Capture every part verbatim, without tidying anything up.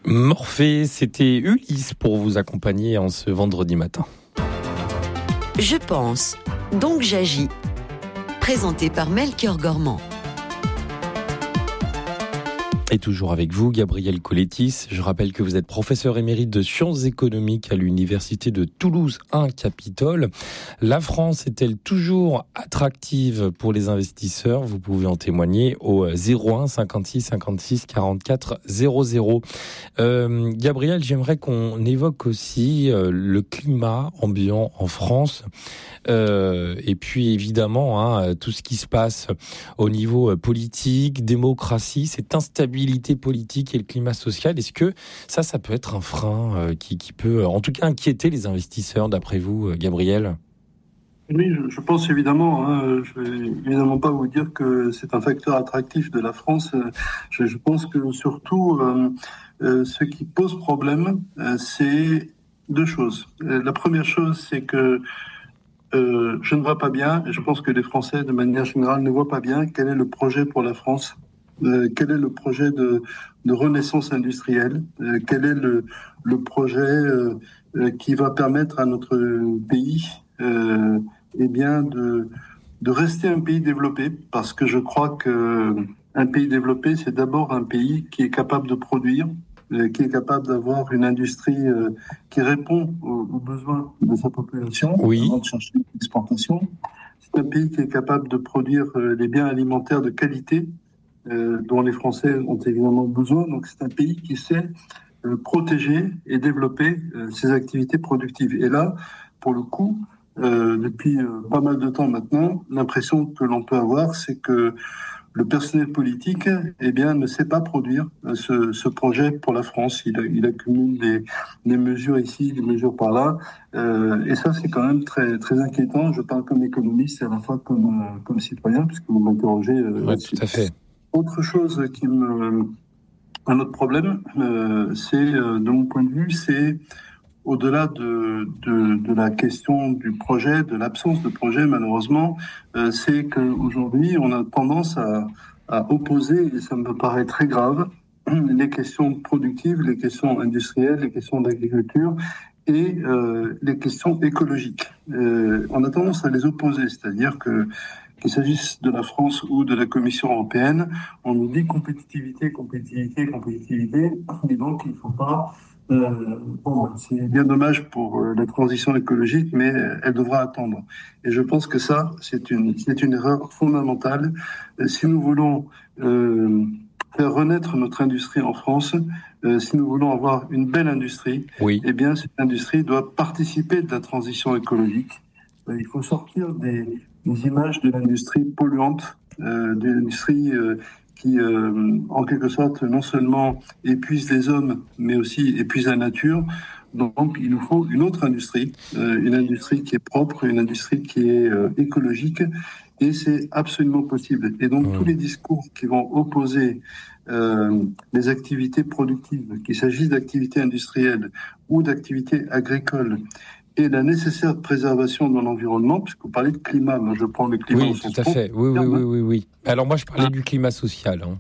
Morphée, c'était Ulysse pour vous accompagner en ce vendredi matin. Je pense, donc j'agis. Présenté par Melchior Gormand. Et toujours avec vous, Gabriel Colettis. Je rappelle que vous êtes professeur émérite de sciences économiques à l'université de Toulouse un Capitole. La France est-elle toujours attractive pour les investisseurs ? Vous pouvez en témoigner au zéro un cinquante-six cinquante-six quarante-quatre zéro zéro. Euh, Gabriel, j'aimerais qu'on évoque aussi euh, le climat ambiant en France. Euh, et puis évidemment, hein, tout ce qui se passe au niveau politique, démocratie, cette instabilité politique et le climat social. Est-ce que ça, ça peut être un frein euh, qui, qui peut, en tout cas, inquiéter les investisseurs, d'après vous, Gabriel ? Oui, je, je pense évidemment. Hein, je vais évidemment pas vous dire que c'est un facteur attractif de la France. Je, je pense que surtout, euh, euh, ce qui pose problème, euh, c'est deux choses. Euh, la première chose, c'est que Euh, je ne vois pas bien, et je pense que les Français, de manière générale, ne voient pas bien quel est le projet pour la France, euh, quel est le projet de, de renaissance industrielle, euh, quel est le, le projet euh, euh, qui va permettre à notre pays euh, eh bien de, de rester un pays développé, parce que je crois que un pays développé, c'est d'abord un pays qui est capable de produire, qui est capable d'avoir une industrie euh, qui répond aux, aux besoins de sa population, oui. Avant de chercher l'exportation. C'est un pays qui est capable de produire euh, les biens alimentaires de qualité euh, dont les Français ont évidemment besoin. Donc c'est un pays qui sait euh, protéger et développer euh, ses activités productives. Et là, pour le coup, euh, depuis euh, pas mal de temps maintenant, l'impression que l'on peut avoir, c'est que le personnel politique, eh bien, ne sait pas produire ce, ce projet pour la France. Il, il accumule des, des mesures ici, des mesures par là. Euh, et ça, c'est quand même très, très inquiétant. Je parle comme économiste et à la fois comme, euh, comme citoyen, puisque vous m'interrogez euh, ouais, là-dessus. Tout à fait. Autre chose qui me... Un autre problème, euh, c'est, euh, de mon point de vue, c'est au-delà de, de, de la question du projet, de l'absence de projet, malheureusement, euh, c'est qu'aujourd'hui, on a tendance à, à opposer, et ça me paraît très grave, les questions productives, les questions industrielles, les questions d'agriculture et euh, les questions écologiques. Euh, on a tendance à les opposer, c'est-à-dire que qu'il s'agisse de la France ou de la Commission européenne, on nous dit compétitivité, compétitivité, compétitivité, et donc il ne faut pas... Euh, bon, c'est bien dommage pour euh, la transition écologique, mais elle devra attendre. Et je pense que ça, c'est une, c'est une erreur fondamentale. Euh, si nous voulons euh, faire renaître notre industrie en France, euh, si nous voulons avoir une belle industrie, oui. eh bien, cette industrie doit participer de la transition écologique. Euh, il faut sortir des, des images de l'industrie polluante, euh, de l'industrie euh, qui, euh, en quelque sorte, non seulement épuise les hommes, mais aussi épuise la nature. Donc, il nous faut une autre industrie, euh, une industrie qui est propre, une industrie qui est euh, écologique, et c'est absolument possible. Et donc, mmh. tous les discours qui vont opposer euh, les activités productives, qu'il s'agisse d'activités industrielles ou d'activités agricoles, et la nécessaire préservation de l'environnement, puisque vous parlez de climat, moi je prends le climat oui, au sens tout à fait. Oui, oui, oui, oui, oui. Alors moi je parlais ah. du climat social. Hein.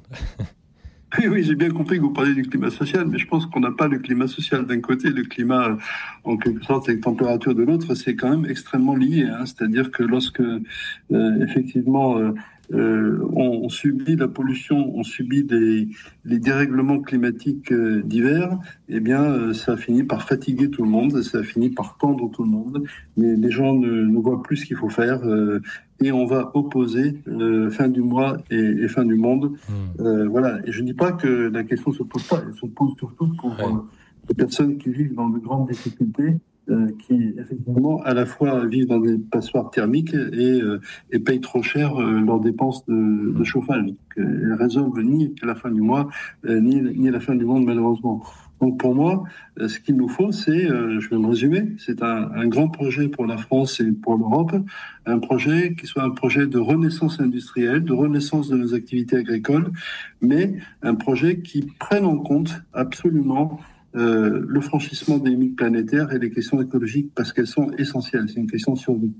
Oui, oui, j'ai bien compris que vous parlez du climat social, mais je pense qu'on n'a pas le climat social d'un côté, le climat, en quelque sorte, avec température de l'autre, c'est quand même extrêmement lié. Hein. C'est-à-dire que lorsque, euh, effectivement, euh, euh, on, on subit la pollution, on subit des, les dérèglements climatiques euh, divers, eh bien, euh, ça finit par fatiguer tout le monde, ça finit par tendre tout le monde, mais les gens ne, ne voient plus ce qu'il faut faire. Euh, et on va opposer euh, fin du mois et, et fin du monde. Mmh. Euh, voilà. Et je ne dis pas que la question ne se pose pas, elle se pose surtout pour ouais. euh, les personnes qui vivent dans de grandes difficultés, euh, qui effectivement à la fois vivent dans des passoires thermiques et, euh, et payent trop cher euh, leurs dépenses de, mmh. de chauffage. Donc, elles ne résolvent ni la fin du mois, euh, ni, ni la fin du monde malheureusement. Donc pour moi, ce qu'il nous faut, c'est, euh, je vais me résumer, c'est un, un grand projet pour la France et pour l'Europe, un projet qui soit un projet de renaissance industrielle, de renaissance de nos activités agricoles, mais un projet qui prenne en compte absolument euh, le franchissement des limites planétaires et les questions écologiques parce qu'elles sont essentielles, c'est une question de survie.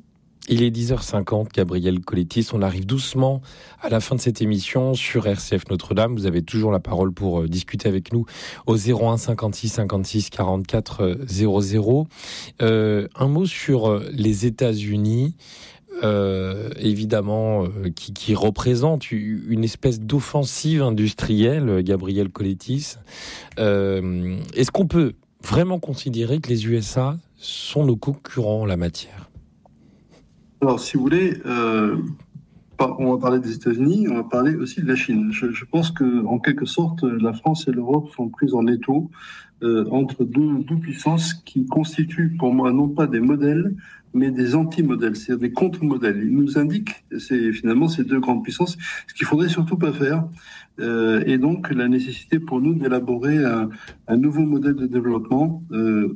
Il est dix heures cinquante, Gabriel Collettis. On arrive doucement à la fin de cette émission sur R C F Notre-Dame. Vous avez toujours la parole pour euh, discuter avec nous au zéro un cinquante-six cinquante-six quarante-quatre zéro zéro. Euh, un mot sur euh, les États-Unis. Euh, évidemment, euh, qui, qui représente une espèce d'offensive industrielle, Gabriel Collettis. Euh, est-ce qu'on peut vraiment considérer que les U S A sont nos concurrents en la matière ? Alors, si vous voulez, euh, on va parler des États-Unis, on va parler aussi de la Chine. Je, je pense que, en quelque sorte, la France et l'Europe sont prises en étau euh, entre deux, deux puissances qui constituent pour moi non pas des modèles, mais des anti-modèles, c'est-à-dire des contre-modèles. Ils nous indiquent, c'est finalement ces deux grandes puissances, ce qu'il faudrait surtout pas faire, euh, et donc la nécessité pour nous d'élaborer un, un nouveau modèle de développement euh,